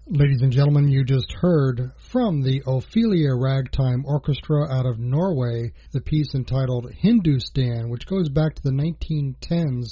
Ladies and gentlemen, you just heard from the Ophelia Ragtime Orchestra out of Norway the piece entitled Hindustan, which goes back to the 1910s